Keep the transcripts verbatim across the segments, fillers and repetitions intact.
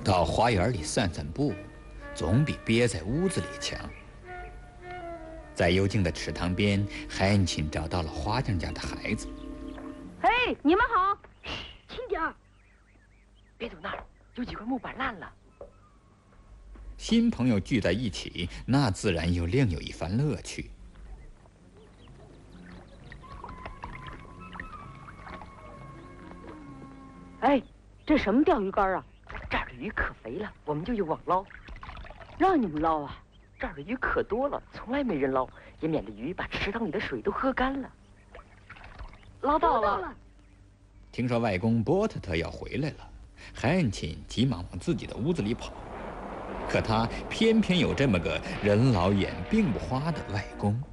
到花园里散散步，总比憋在屋子里强。在幽静的池塘边，海恩琴找到了花匠家的孩子。 嘿，你们好， 嘘，轻点儿，别走那儿，有几块木板烂了。 新朋友聚在一起，那自然又另有一番乐趣。 哎，这什么钓鱼竿啊？ 这儿的鱼可肥了，我们就用网捞。 让你们捞啊？ 这儿的鱼可多了，从来没人捞，也免得鱼把池塘里的水都喝干了。 捞到了。 听说外公波特特要回来了，海恩琴急忙往自己的屋子里跑，可他偏偏有这么个人老眼病不花的外公。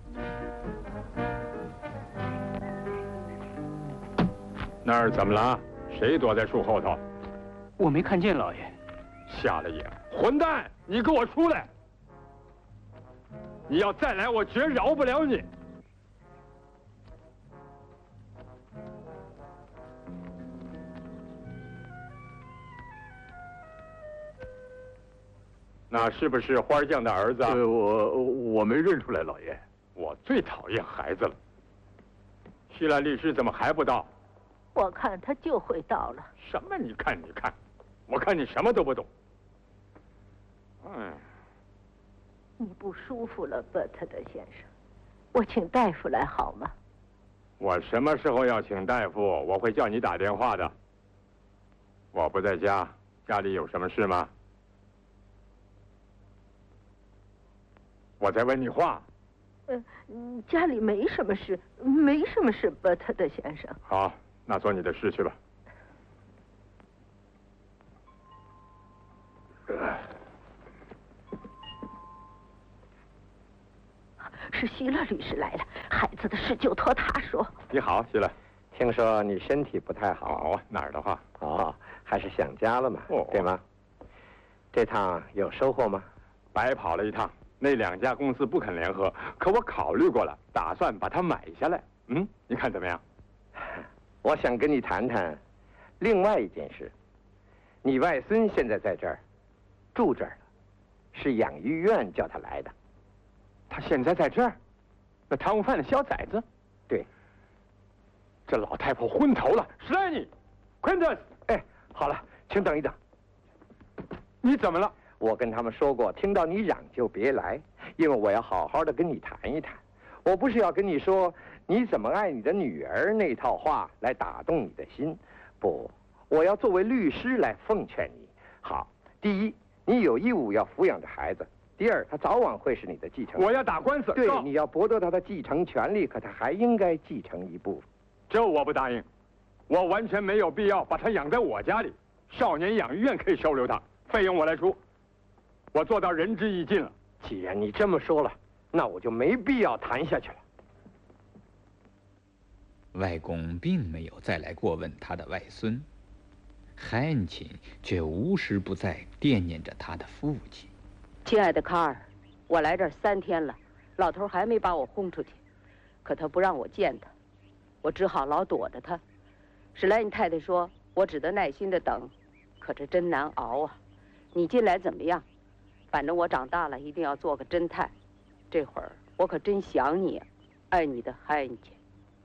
那儿怎么了？谁躲在树后头？ 我没看见老爷。 瞎了眼！混蛋！你给我出来！你要再来，我绝饶不了你！那是不是花匠的儿子？ 呃，我我没认出来，老爷。 我最讨厌孩子了。希腊律师怎么还不到？ 我看他就会到了。 什么？你看，你看，我看你什么都不懂。嗯。 你不舒服了，伯特的先生，我请大夫来好吗？ 我什么时候要请大夫？我会叫你打电话的。我不在家，家里有什么事吗？我在问你话。 呃，家里没什么事，没什么事，伯特的先生。 好，那做你的事去吧。 是希勒律师来了，孩子的事就托他说。 你好，希勒。 听说你身体不太好。 哦，哪儿的话？ 哦，还是想家了嘛？ 哦， 对吗？这趟有收获吗？ 白跑了一趟，那两家公司不肯联合，可我考虑过了，打算把它买下来。嗯，你看怎么样？ 我想跟你谈谈另外一件事。你外孙现在在这儿，住这儿了，是养育院叫他来的。 他现在在这儿？那贪污犯的小崽子？ 对。 这老太婆昏头了，史莱尼 ，Quintus， 哎，好了，请等一等。 你怎么了？ 我跟他们说过，听到你嚷就别来，因为我要好好的跟你谈一谈。我不是要跟你说你怎么爱你的女儿那套话来打动你的心，不，我要作为律师来奉劝你。好，第一，你有义务要抚养着孩子。第二，他早晚会是你的继承人。 我要打官司。 对，你要剥夺他的继承权利，可他还应该继承一部分。 这我不答应，我完全没有必要把他养在我家里。少年养育院可以收留他，费用我来出。我做到仁至义尽了。 既然你这么说了，那我就没必要谈下去了。 外公并没有再来过问他的外孙，海恩琴却无时不在惦念着他的父亲。 亲爱的卡尔，我来这儿三天了，老头还没把我轰出去，可他不让我见他，我只好老躲着他。史莱尼太太说，我只得耐心的等，可这真难熬啊。你近来怎么样？反正我长大了一定要做个侦探。这会儿我可真想你，爱你的海恩琴。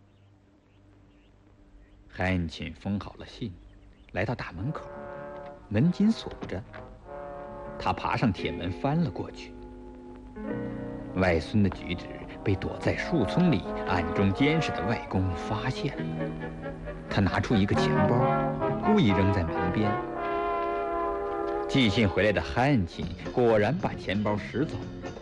海恩琴封好了信，来到大门口，门紧锁着。他爬上铁门翻了过去。外孙的举止被躲在树丛里暗中监视的外公发现了。他拿出一个钱包，故意扔在门边。寄信回来的海恩琴果然把钱包拾走了。